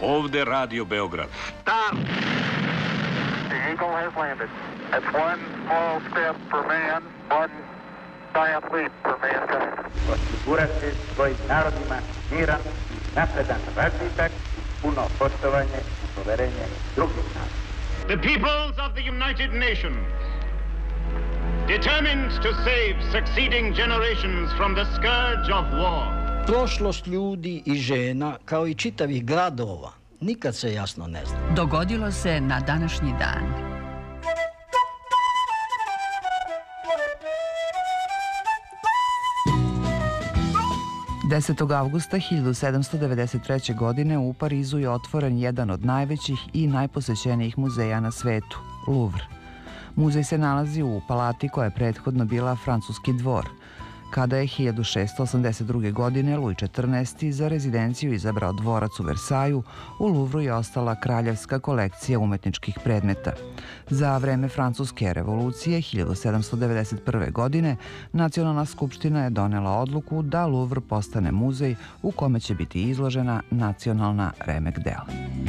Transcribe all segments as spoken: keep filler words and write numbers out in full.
Ovde Radio Beograd. Start! The Eagle has landed. That's one small step for man, one giant leap for mankind. Osigurati svojim narodima miran, napredan razvitak, puno poštovanje i poverenje drugih naroda. The peoples of the United Nations, determined to save succeeding generations from the scourge of war. Prošlost ljudi i žena, kao i čitavih gradova, nikad se jasno ne zna. Dogodilo se na današnji dan. desetog avgusta hiljadu sedamsto devedeset treće. godine u Parizu je otvoren jedan od najvećih i najposećenijih muzeja na svetu, Louvre. Muzej se nalazi u palati koja je prethodno bila francuski dvor. Kada je hiljadu šeststo osamdeset druge. godine Luj četrnaesti. za rezidenciju izabrao dvorac u Versaju, u Luvru je ostala kraljevska kolekcija umetničkih predmeta. Za vreme Francuske revolucije hiljadu sedamsto devedeset prve. godine Nacionalna skupština je donela odluku da Luvr postane muzej u kome će biti izložena nacionalna remek dela.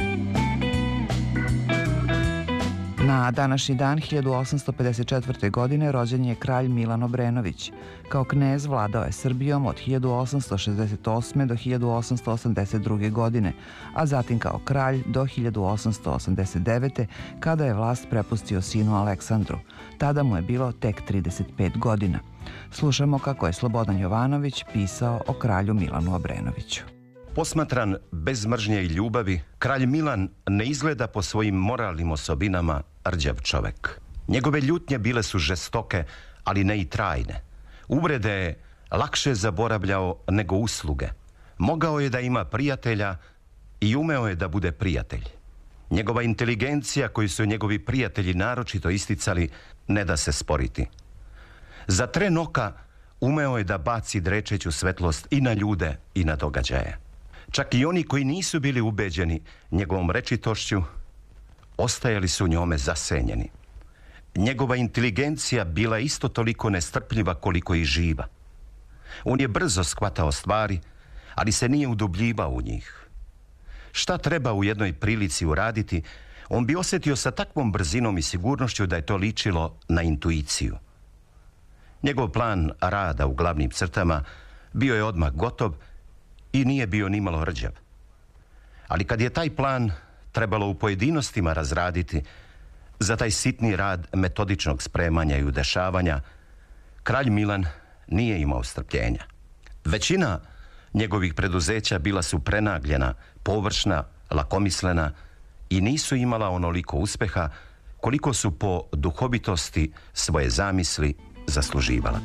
Na današnji dan hiljadu osamsto pedeset četvrte. godine rođen je kralj Milan Obrenović. Kao knez vladao je Srbijom od hiljadu osamsto šezdeset osme. do hiljadu osamsto osamdeset druge. godine, a zatim kao kralj do hiljadu osamsto osamdeset devete. kada je vlast prepustio sinu Aleksandru. Tada mu je bilo tek trideset pet godina. Slušamo kako je Slobodan Jovanović pisao o kralju Milanu Obrenoviću. Posmatran bez mržnje i ljubavi, kralj Milan ne izgleda po svojim moralnim osobinama rđav čovek. Njegove ljutnje bile su žestoke, ali ne i trajne. Uvrede je lakše zaboravljao nego usluge. Mogao je da ima prijatelja i umeo je da bude prijatelj. Njegova inteligencija, koju su njegovi prijatelji naročito isticali, ne da se sporiti. Za tren oka umeo je da baci drečeću svetlost i na ljude i na događaje. Čak i oni koji nisu bili ubeđeni njegovom rečitošću, ostajali su njome zasenjeni. Njegova inteligencija bila isto toliko nestrpljiva koliko i živa. On je brzo shvatao stvari, ali se nije udubljivao u njih. Šta treba u jednoj prilici uraditi, on bi osjetio sa takvom brzinom i sigurnošću da je to ličilo na intuiciju. Njegov plan rada u glavnim crtama bio je odmah gotov i nije bio nimalo rđav. Ali kad je taj plan trebalo u pojedinostima razraditi, za taj sitni rad metodičnog spremanja i udešavanja, kralj Milan nije imao strpljenja. Većina njegovih preduzeća bila su prenagljena, površna, lakomislena i nisu imala onoliko uspeha koliko su po duhovitosti svoje zamisli zasluživala.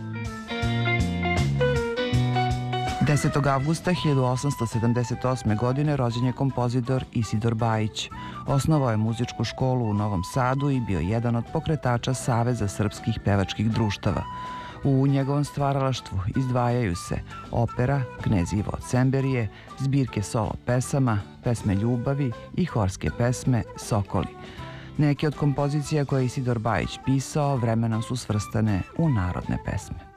desetog avgusta hiljadu osamsto sedamdeset osme. godine rođen je kompozitor Isidor Bajić. Osnovao je muzičku školu u Novom Sadu i bio jedan od pokretača Saveza srpskih pevačkih društava. U njegovom stvaralaštvu izdvajaju se opera Knez Ivo od Semberije, zbirke solo pesama, pesme ljubavi i horske pesme Sokoli. Neke od kompozicija koje je Isidor Bajić pisao vremenom su svrstane u narodne pesme.